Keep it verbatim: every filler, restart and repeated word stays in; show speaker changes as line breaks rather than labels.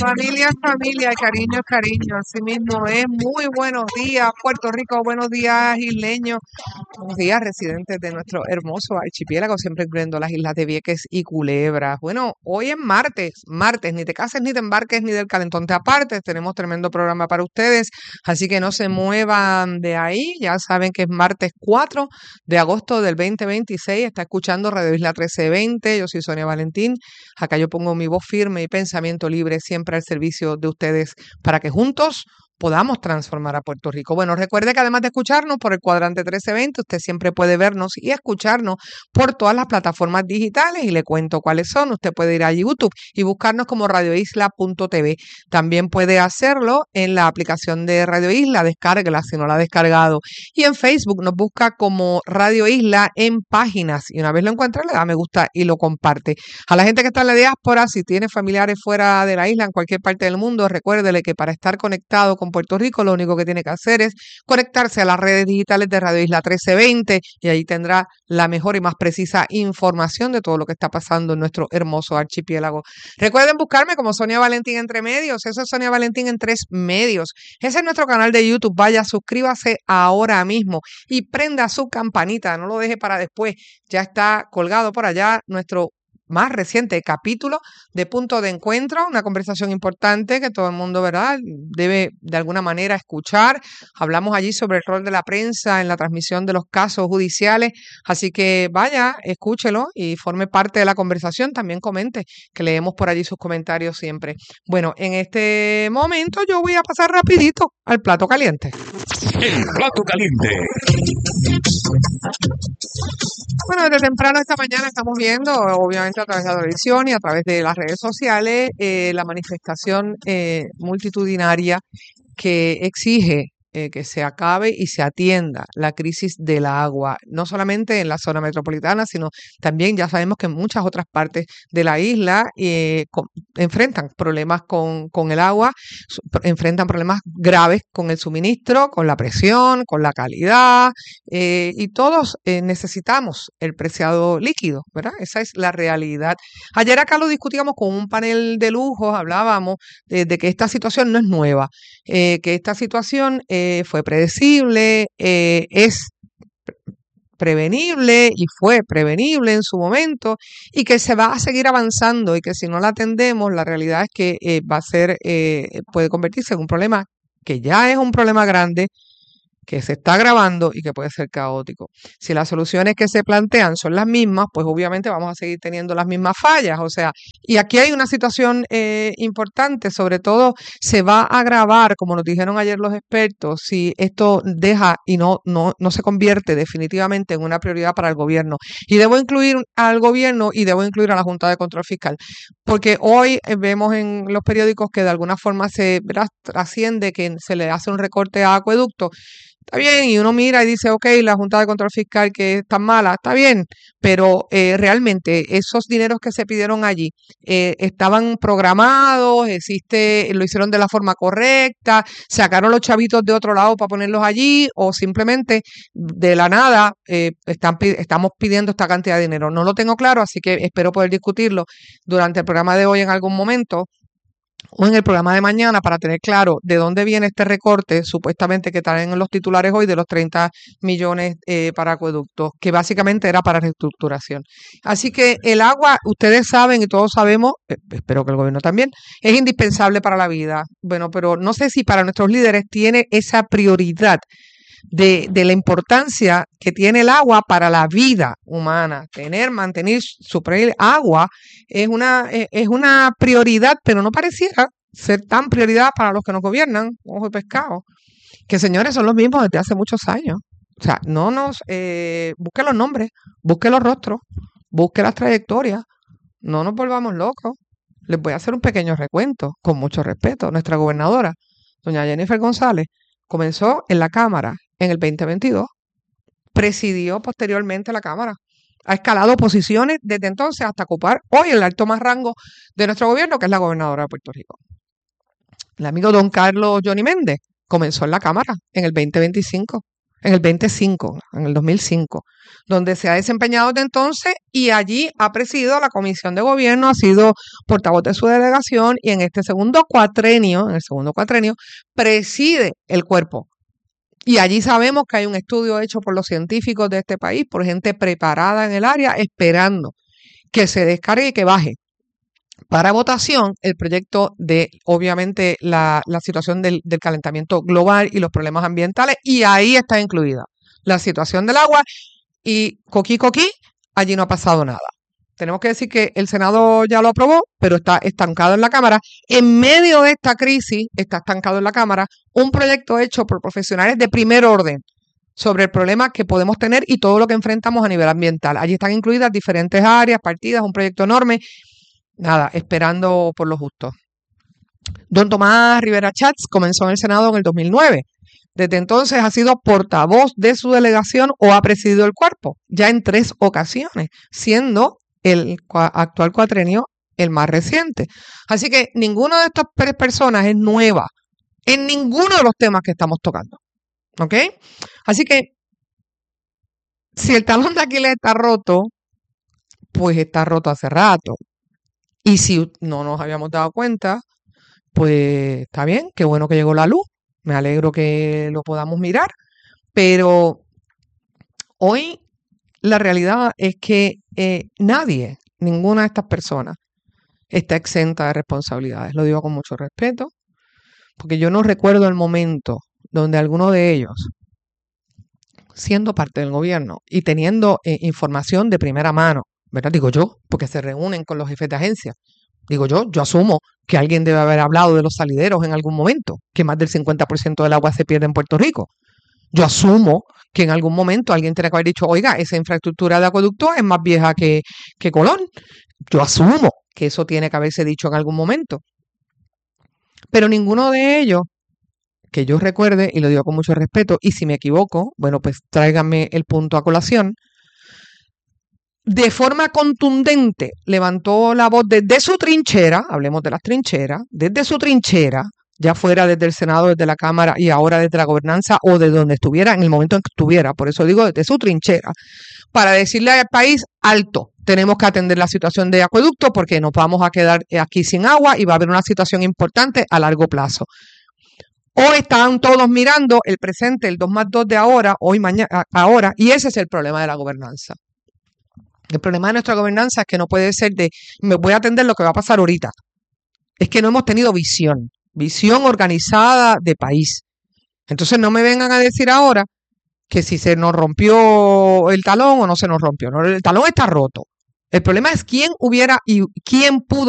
Familia, familia, cariño, cariño, así mismo es. Muy buenos días, Puerto Rico, buenos días, isleños, buenos días, residentes de nuestro hermoso archipiélago, siempre incluyendo las islas de Vieques y Culebra. Bueno, hoy es martes, martes, ni te cases, ni te embarques, ni del calentón te apartes, tenemos tremendo programa para ustedes, así que no se muevan de ahí, ya saben que es martes cuatro de agosto del veinte veintiséis, está escuchando Radio Isla trece veinte, yo soy Sonia Valentín, acá yo pongo mi voz firme y pensamiento libre siempre al servicio de ustedes para que juntos podamos transformar a Puerto Rico. Bueno, recuerde que además de escucharnos por el cuadrante trece veinte, usted siempre puede vernos y escucharnos por todas las plataformas digitales y le cuento cuáles son. Usted puede ir a YouTube y buscarnos como radio isla punto t v. También puede hacerlo en la aplicación de Radio Isla, descárguela si no la ha descargado. Y en Facebook nos busca como Radio Isla en páginas y una vez lo encuentra le da me gusta y lo comparte. A la gente que está en la diáspora, si tiene familiares fuera de la isla, en cualquier parte del mundo, recuérdele que para estar conectado con Puerto Rico, lo único que tiene que hacer es conectarse a las redes digitales de Radio Isla trece veinte y ahí tendrá la mejor y más precisa información de todo lo que está pasando en nuestro hermoso archipiélago. Recuerden buscarme como Sonia Valentín Entre Medios, eso es Sonia Valentín en Tres Medios. Ese es nuestro canal de YouTube, vaya, suscríbase ahora mismo y prenda su campanita, no lo deje para después, ya está colgado por allá nuestro más reciente capítulo de Punto de Encuentro, una conversación importante que todo el mundo, ¿verdad?, debe de alguna manera escuchar. Hablamos allí sobre el rol de la prensa en la transmisión de los casos judiciales, así que vaya, escúchelo y forme parte de la conversación, también comente, que leemos por allí sus comentarios siempre. Bueno, en este momento yo voy a pasar rapidito al plato caliente.
El plato caliente.
Bueno, desde temprano esta mañana estamos viendo, obviamente a través de la televisión y a través de las redes sociales, eh, la manifestación eh, multitudinaria que exige eh, que se acabe y se atienda la crisis del agua, no solamente en la zona metropolitana, sino también ya sabemos que en muchas otras partes de la isla eh, con, enfrentan problemas con, con el agua, su, enfrentan problemas graves con el suministro, con la presión, con la calidad, eh, y todos eh, necesitamos el preciado líquido, ¿verdad? Esa es la realidad. Ayer acá lo discutíamos con un panel de lujo, hablábamos de, de que esta situación no es nueva, eh, que esta situación eh, fue predecible, eh, es prevenible y fue prevenible en su momento y que se va a seguir avanzando y que si no la atendemos, la realidad es que eh, va a ser, eh, puede convertirse en un problema que ya es un problema grande, que se está agravando y que puede ser caótico. Si las soluciones que se plantean son las mismas, pues obviamente vamos a seguir teniendo las mismas fallas. O sea, y aquí hay una situación eh, importante, sobre todo se va a agravar, como nos dijeron ayer los expertos, si esto deja y no, no, no se convierte definitivamente en una prioridad para el gobierno. Y debo incluir al gobierno y debo incluir a la Junta de Control Fiscal, porque hoy eh, vemos en los periódicos que de alguna forma se ¿verdad? trasciende que se le hace un recorte a acueducto. Está bien, y uno mira y dice, ok, la Junta de Control Fiscal que es tan mala, está bien, pero eh, realmente esos dineros que se pidieron allí eh, estaban programados, existe, lo hicieron de la forma correcta, sacaron los chavitos de otro lado para ponerlos allí, o simplemente de la nada eh, están, estamos pidiendo esta cantidad de dinero. No lo tengo claro, así que espero poder discutirlo durante el programa de hoy en algún momento, o en el programa de mañana para tener claro de dónde viene este recorte, supuestamente que traen en los titulares hoy de los treinta millones eh, para acueductos, que básicamente era para reestructuración. Así que el agua, ustedes saben y todos sabemos, eh, espero que el gobierno también, es indispensable para la vida. Bueno, pero no sé si para nuestros líderes tiene esa prioridad de, de la importancia que tiene el agua para la vida humana. Tener, mantener, suplir agua es una, es una prioridad, pero no pareciera ser tan prioridad para los que nos gobiernan, ojo de pescado, que señores son los mismos desde hace muchos años. O sea, no nos, eh, busque los nombres, busque los rostros, busque las trayectorias, no nos volvamos locos. Les voy a hacer un pequeño recuento, con mucho respeto. Nuestra gobernadora, doña Jennifer González, comenzó en la Cámara en el veinte veintidós, presidió posteriormente la Cámara, ha escalado posiciones desde entonces hasta ocupar hoy el alto más rango de nuestro gobierno, que es la gobernadora de Puerto Rico. El amigo don Carlos Johnny Méndez comenzó en la Cámara en el veinte veinticinco en el veinticinco, en el dos mil cinco, donde se ha desempeñado desde entonces y allí ha presidido la comisión de gobierno, ha sido portavoz de su delegación y en este segundo cuatrenio, en el segundo cuatrenio, preside el cuerpo. Y allí sabemos que hay un estudio hecho por los científicos de este país, por gente preparada en el área, esperando que se descargue y que baje para votación el proyecto de, obviamente, la, la situación del, del calentamiento global y los problemas ambientales, y ahí está incluida la situación del agua, y coquí, coquí, allí no ha pasado nada. Tenemos que decir que el Senado ya lo aprobó, pero está estancado en la Cámara. En medio de esta crisis, está estancado en la Cámara un proyecto hecho por profesionales de primer orden sobre el problema que podemos tener y todo lo que enfrentamos a nivel ambiental. Allí están incluidas diferentes áreas, partidas, un proyecto enorme. Nada, esperando por lo justo. Don Tomás Rivera Chats comenzó en el Senado en el dos mil nueve. Desde entonces ha sido portavoz de su delegación o ha presidido el cuerpo, ya en tres ocasiones, siendo el actual cuatrenio el más reciente. Así que ninguna de estas tres personas es nueva en ninguno de los temas que estamos tocando. ¿Ok? Así que si el talón de Aquiles está roto, pues está roto hace rato. Y si no nos habíamos dado cuenta, pues está bien, qué bueno que llegó la luz. Me alegro que lo podamos mirar. Pero hoy la realidad es que eh, nadie, ninguna de estas personas, está exenta de responsabilidades. Lo digo con mucho respeto, porque yo no recuerdo el momento donde alguno de ellos, siendo parte del gobierno y teniendo eh, información de primera mano, ¿verdad? Digo yo, porque se reúnen con los jefes de agencia. Digo yo, yo asumo que alguien debe haber hablado de los salideros en algún momento, que más del cincuenta por ciento del agua se pierde en Puerto Rico. Yo asumo que en algún momento alguien tiene que haber dicho, oiga, esa infraestructura de acueducto es más vieja que, que Colón. Yo asumo que eso tiene que haberse dicho en algún momento. Pero ninguno de ellos, que yo recuerde, y lo digo con mucho respeto, y si me equivoco, bueno, pues tráiganme el punto a colación, de forma contundente levantó la voz desde su trinchera, hablemos de las trincheras, desde su trinchera, ya fuera desde el Senado, desde la Cámara y ahora desde la gobernanza o de donde estuviera, en el momento en que estuviera, por eso digo desde su trinchera, para decirle al país, alto, tenemos que atender la situación de acueducto porque nos vamos a quedar aquí sin agua y va a haber una situación importante a largo plazo. Hoy están todos mirando el presente, el dos más dos de ahora, hoy, mañana, ahora, y ese es el problema de la gobernanza. El problema de nuestra gobernanza es que no puede ser de, me voy a atender lo que va a pasar ahorita. Es que no hemos tenido visión, visión organizada de país. Entonces no me vengan a decir ahora que si se nos rompió el talón o no se nos rompió. No, el talón está roto. El problema es quién hubiera y quién pudo